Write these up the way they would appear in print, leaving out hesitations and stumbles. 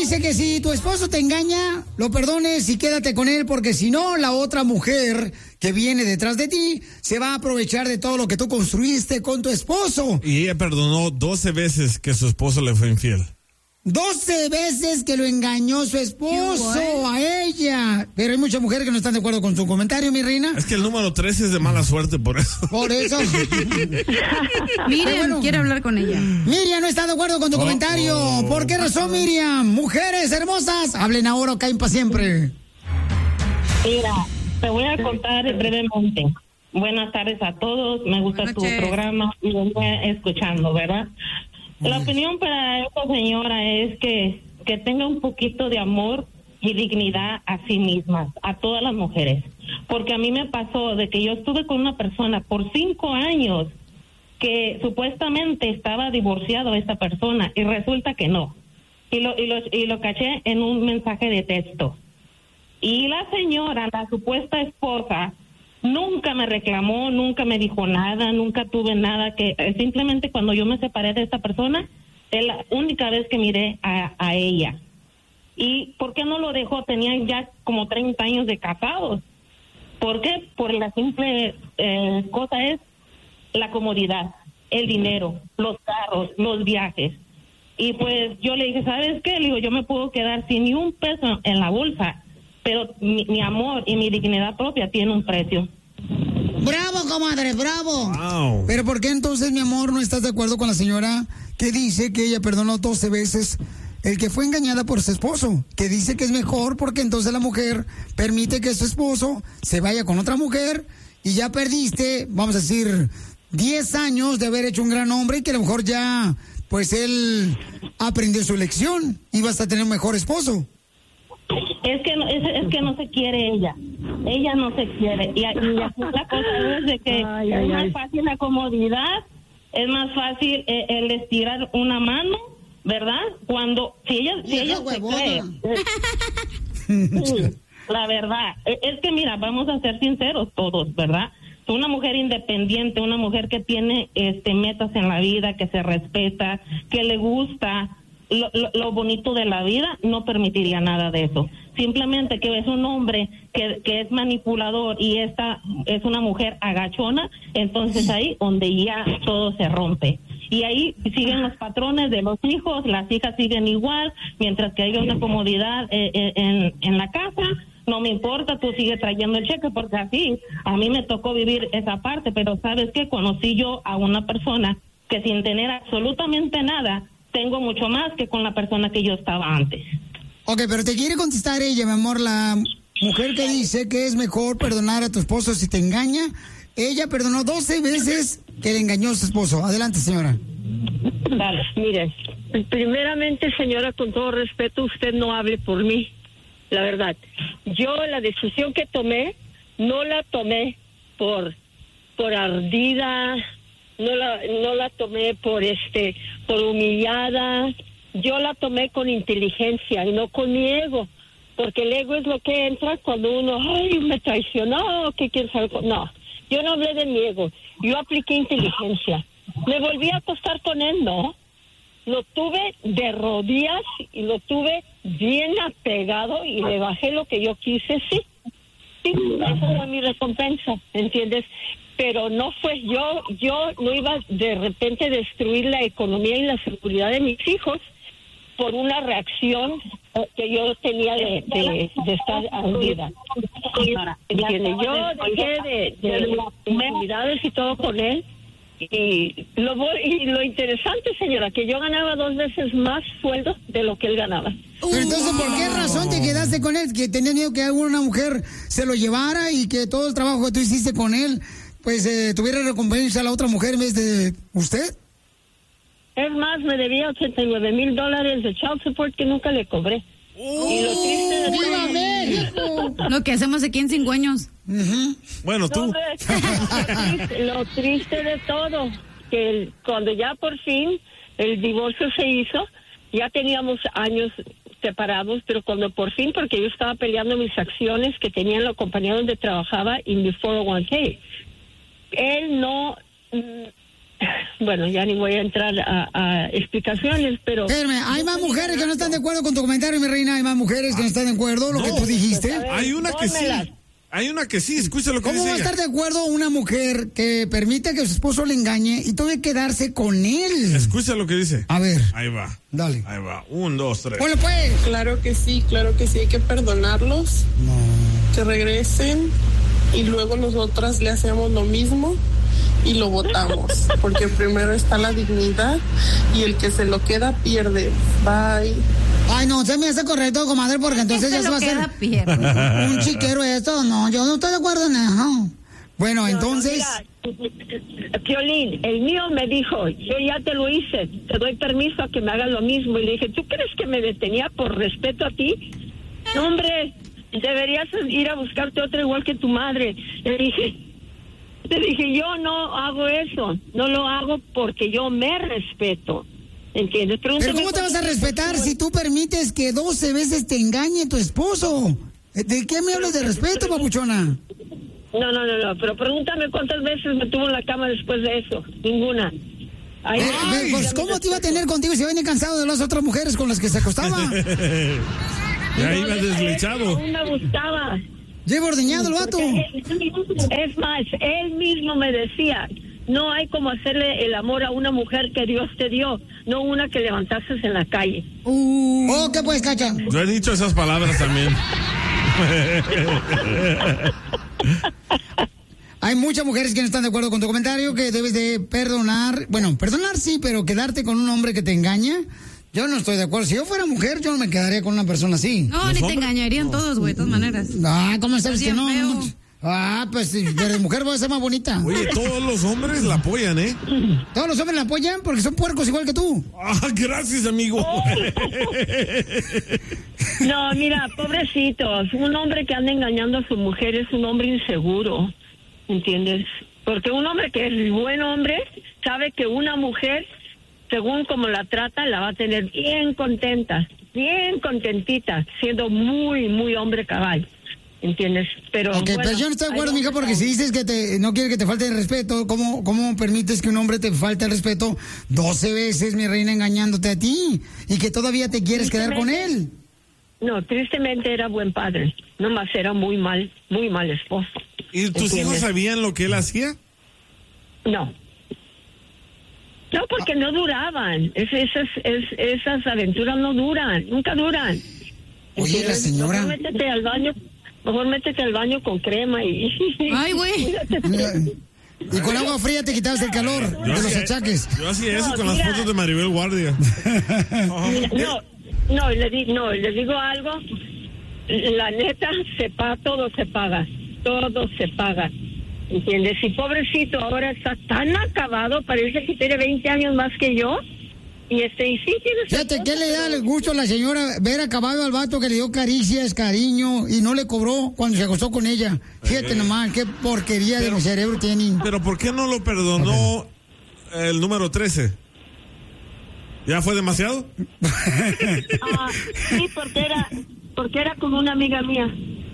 dice que si tu esposo te engaña, lo perdones y quédate con él, porque si no, la otra mujer que viene detrás de ti se va a aprovechar de todo lo que tú construiste con tu esposo. Y ella perdonó 12 veces que su esposo le fue infiel. 12 veces que lo engañó su esposo a ella. Pero hay muchas mujeres que no están de acuerdo con su comentario, mi reina. Es que el número 13 es de mala suerte, por eso. Por eso. Miriam quiere hablar con ella. Miriam no está de acuerdo con tu comentario. ¿Por qué razón, Miriam? Mujeres hermosas, hablen ahora o caen para siempre. Mira, te voy a contar brevemente. Buenas tardes a todos. Me gusta tu programa y lo voy escuchando, ¿verdad? La opinión para esta señora es que tenga un poquito de amor y dignidad a sí misma, a todas las mujeres. Porque a mí me pasó de que yo estuve con una persona por 5 años que supuestamente estaba divorciado esta persona y resulta que no. Y lo caché en un mensaje de texto. Y la señora, la supuesta esposa, nunca me reclamó, nunca me dijo nada, nunca tuve nada que... Simplemente cuando yo me separé de esta persona, es la única vez que miré a ella. ¿Y por qué no lo dejó? Tenían ya como 30 años de casados. ¿Por qué? Por la simple cosa es la comodidad, el dinero, los carros, los viajes. Y pues yo le dije, ¿sabes qué? Le digo, yo me puedo quedar sin ni un peso en la bolsa, pero mi amor y mi dignidad propia tienen un precio. ¡Bravo, comadre, bravo! Wow. Pero ¿por qué entonces, mi amor, no estás de acuerdo con la señora que dice que ella perdonó 12 veces el que fue engañada por su esposo? Que dice que es mejor porque entonces la mujer permite que su esposo se vaya con otra mujer y ya perdiste, vamos a decir, 10 años de haber hecho un gran hombre y que a lo mejor ya, pues él aprendió su lección y vas a tener un mejor esposo. Es que no se quiere ella no se quiere y aquí la cosa es de que es más fácil la comodidad, es más fácil el estirar una mano, ¿verdad? Cuando si ella se cree, sí, la verdad es que mira, vamos a ser sinceros todos, ¿verdad? Una mujer independiente, una mujer que tiene metas en la vida, que se respeta, que le gusta lo bonito de la vida, no permitiría nada de eso. Simplemente que es un hombre que es manipulador y esta es una mujer agachona, entonces ahí donde ya todo se rompe. Y ahí siguen los patrones de los hijos, las hijas siguen igual, mientras que hay una comodidad en la casa. No me importa, tú sigues trayendo el cheque, porque así a mí me tocó vivir esa parte, pero ¿sabes qué? Conocí yo a una persona que sin tener absolutamente nada, tengo mucho más que con la persona que yo estaba antes. Ok, pero te quiere contestar ella, mi amor, la mujer que dice que es mejor perdonar a tu esposo si te engaña. Ella perdonó 12 veces que le engañó a su esposo. Adelante, señora. Dale. Mire, primeramente, señora, con todo respeto, usted no hable por mí. La verdad, yo la decisión que tomé, no la tomé por ardida, no la tomé por humillada, yo la tomé con inteligencia y no con mi ego, porque el ego es lo que entra cuando uno, ay, me traicionó, que quién sabe, no, yo no hablé de mi ego, yo apliqué inteligencia, me volví a acostar con él, no, lo tuve de rodillas y lo tuve bien apegado y le bajé lo que yo quise, sí, esa fue mi recompensa, ¿entiendes? Pero no fue yo no iba de repente a destruir la economía y la seguridad de mis hijos por una reacción que yo tenía de estar ardida. ¿Entiendes? Yo dejé de intimidades y todo con él. Y lo interesante, señora, que yo ganaba 2 veces más sueldo de lo que él ganaba. Pero entonces, ¿por qué razón te quedaste con él? ¿Que tenías miedo que alguna mujer se lo llevara y que todo el trabajo que tú hiciste con él, pues tuviera recompensa a la otra mujer en vez de usted? Es más, me debía $89,000 de child support que nunca le cobré. Y lo triste de ¡Viva México! Lo que hacemos aquí en 5 años. Bueno, tú. Lo triste de todo, que cuando ya por fin el divorcio se hizo, ya teníamos años separados, pero cuando por fin, porque yo estaba peleando mis acciones que tenía en la compañía donde trabajaba y mi 401k, él no bueno, ya ni voy a entrar a explicaciones, pero... Espérame, hay más mujeres que no están de acuerdo con tu comentario, mi reina. Hay más mujeres que no están de acuerdo con lo que tú dijiste. Hay una que sí. Hay una que sí, escucha lo que dice. ¿Cómo va a estar de acuerdo una mujer que permite que su esposo le engañe y tuve que quedarse con él? Escucha lo que dice. A ver. Ahí va. Dale. Ahí va. 1, 2, 3. Bueno, pues. Claro que sí, hay que perdonarlos, que regresen y luego nosotras le hacemos lo mismo y lo votamos, porque primero está la dignidad y el que se lo queda pierde. Bye. Ay, no, se me hace correcto, comadre, porque entonces ya se va a hacer un chiquero esto. No, yo no estoy de acuerdo en eso. Bueno, entonces... Mira, Piolín, el mío me dijo, yo ya te lo hice, te doy permiso a que me hagas lo mismo. Y le dije, ¿tú crees que me detenía por respeto a ti? No, hombre, deberías ir a buscarte otra igual que tu madre. Le dije, yo no hago eso, no lo hago porque yo me respeto. ¿Entiendes? Pero ¿cómo te vas a respetar si tú permites que 12 veces te engañe tu esposo? ¿De qué me hablas de respeto, papuchona? No, pero pregúntame cuántas veces me tuvo en la cama después de eso. Ninguna. Pues ¿cómo te iba a tener contigo si viene cansado de las otras mujeres con las que se acostaba? Ya iba deslechado. Aún me gustaba. Lleva ordeñado el vato. Es más, él mismo me decía, no hay como hacerle el amor a una mujer que Dios te dio, no una que levantases en la calle. ¿Qué pues, Cacha? Yo he dicho esas palabras también. Hay muchas mujeres que no están de acuerdo con tu comentario, que debes de perdonar. Bueno, perdonar sí, pero quedarte con un hombre que te engaña, yo no estoy de acuerdo. Si yo fuera mujer, yo no me quedaría con una persona así. No, ni te engañarían todos, güey, de todas maneras. ¿Cómo sabes que no? Pues de mujer voy a ser más bonita. Oye, todos los hombres la apoyan, ¿eh? Todos los hombres la apoyan porque son puercos igual que tú. Gracias, amigo. No, mira, pobrecitos. Un hombre que anda engañando a su mujer es un hombre inseguro, ¿entiendes? Porque un hombre que es buen hombre sabe que una mujer, según como la trata, la va a tener bien contenta, bien contentita, siendo muy, muy hombre cabal. ¿Entiendes? Pero pero yo no estoy de acuerdo, mija, porque si dices que no quiere que te falte el respeto, ¿cómo permites que un hombre te falte el respeto 12 veces, mi reina, engañándote a ti? Y que todavía te quieres quedar con él. No, tristemente era buen padre. Nomás era muy mal esposo. ¿Y tus hijos sabían lo que él hacía? No. No, porque no duraban. Esas aventuras no duran, nunca duran. Oye, la señora... Mejor métete al baño con crema y... Ay, güey. Y con agua fría te quitabas el calor de los achaques. Yo hacía eso con las fotos de Maribel Guardia. Les digo algo. La neta, todo se paga. Todo se paga. ¿Entiendes? Y pobrecito, ahora está tan acabado, parece que tiene 20 años más que yo. Y sí tiene... Fíjate, ¿qué le da el gusto a la señora ver acabado al vato que le dio caricias, cariño y no le cobró cuando se acostó con ella? Fíjate nomás, qué porquería de cerebro tienen. Pero ¿por qué no lo perdonó el número 13? ¿Ya fue demasiado? Sí, porque era como una amiga mía.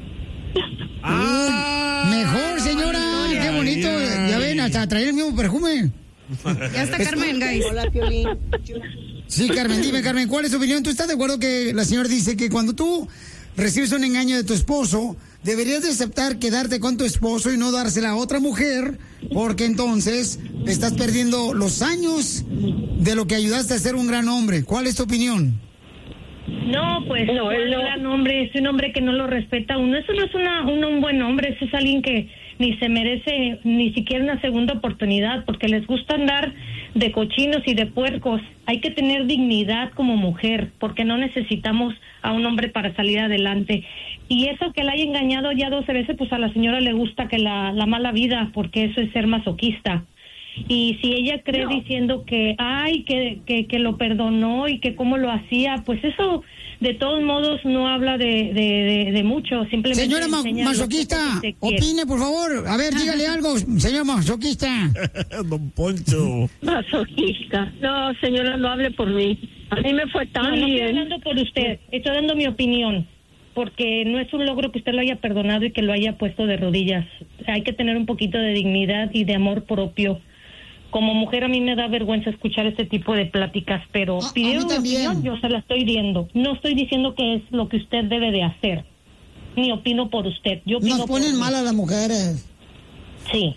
Mejor, señora, qué bonito. Ya ven, hasta traer el mismo perfume. Ya está Carmen, guys. Hola, Piolín. Sí, Carmen, dime, Carmen, ¿cuál es tu opinión? ¿Tú estás de acuerdo que la señora dice que cuando tú recibes un engaño de tu esposo, deberías de aceptar quedarte con tu esposo y no dársela a otra mujer, porque entonces estás perdiendo los años de lo que ayudaste a ser un gran hombre? ¿Cuál es tu opinión? No, pues no, él no. Gran hombre, es un hombre que no lo respeta a uno. Eso no es un buen hombre, eso es alguien que ni se merece ni siquiera una segunda oportunidad, porque les gusta andar de cochinos y de puercos. Hay que tener dignidad como mujer, porque no necesitamos a un hombre para salir adelante. Y eso que la haya engañado ya 12 veces, pues a la señora le gusta que la mala vida, porque eso es ser masoquista. Y si ella cree diciendo que que lo perdonó y que cómo lo hacía, pues eso de todos modos no habla de mucho. Simplemente señora masoquista, opine por favor. A ver, dígale algo, señora masoquista. Don Poncho. Masoquista. No, señora, no hable por mí. A mí me fue tan bien. No estoy hablando por usted, estoy dando mi opinión. Porque no es un logro que usted lo haya perdonado y que lo haya puesto de rodillas. Hay que tener un poquito de dignidad y de amor propio Como mujer a mí me da vergüenza escuchar este tipo de pláticas, pero pidieron mi opinión, yo se la estoy dando. No estoy diciendo que es lo que usted debe de hacer, ni opino por usted. Yo opino Nos ponen por mal a las mujeres. Sí.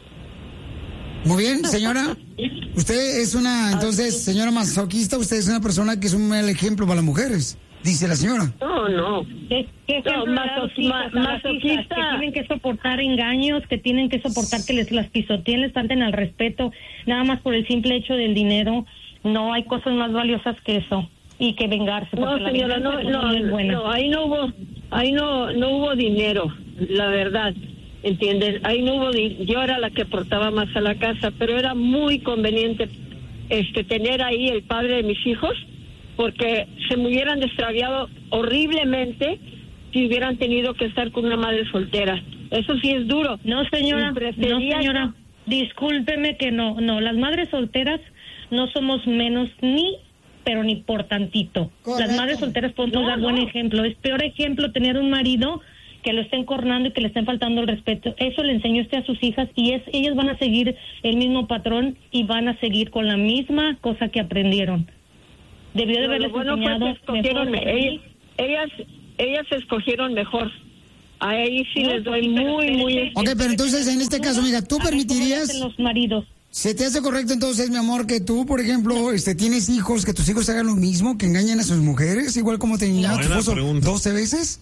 Muy bien, señora. Usted es una, entonces, señora masoquista, usted es una persona que es un mal ejemplo para las mujeres, dice la señora. No. ¿Qué ejemplo le da a los hijos, a las hijas que tienen que soportar engaños, que tienen que soportar que les las pisoteen, les falten al respeto, nada más por el simple hecho del dinero? No hay cosas más valiosas que eso y que vengarse. No, señora, no es buena. No, ahí no hubo dinero, la verdad. ¿Entiendes? Ahí no hubo yo era la que aportaba más a la casa, pero era muy conveniente tener ahí el padre de mis hijos, porque se me hubieran extraviado horriblemente si hubieran tenido que estar con una madre soltera. Eso sí es duro. No, señora, discúlpeme que no, las madres solteras no somos menos pero ni por tantito. Correcto. Las madres solteras podemos dar buen ejemplo. Es peor ejemplo tener un marido que lo estén cornando y que le estén faltando el respeto. Eso le enseñó usted a sus hijas y ellas van a seguir el mismo patrón y van a seguir con la misma cosa que aprendieron. Debió de haberles enseñado mejor. Ellas escogieron mejor. Ahí sí les doy muy... Ok, pero entonces en este caso, mira, ¿tú permitirías... los maridos? ¿Se te hace correcto entonces, mi amor, que tú, por ejemplo, tienes hijos, que tus hijos hagan lo mismo, que engañen a sus mujeres, igual como te engañaba tu esposo 12 veces?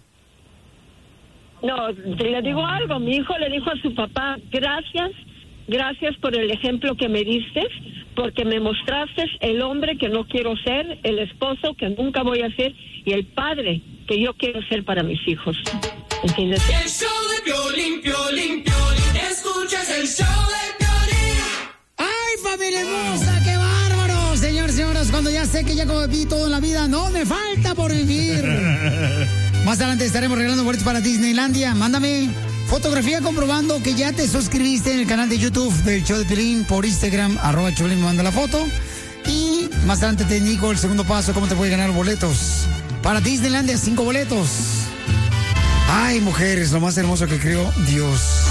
No, le digo algo, mi hijo le dijo a su papá, gracias por el ejemplo que me diste, porque me mostraste el hombre que no quiero ser, el esposo que nunca voy a ser y el padre que yo quiero ser para mis hijos. ¿Entiendes? El show de Piolín, Piolín, Piolín, escuchas el show de Piolín. ¡Ay, familia hermosa, qué bárbaro! Señoras, cuando ya sé que ya viví todo en la vida, no me falta por vivir. Más adelante estaremos regalando boletos para Disneylandia. Mándame fotografía comprobando que ya te suscribiste en el canal de YouTube del show de Piolín por Instagram, @Piolín, me manda la foto. Y más adelante te indico el segundo paso, cómo te puedes ganar boletos para Disneylandia, 5 boletos. Ay, mujeres, lo más hermoso que creó Dios.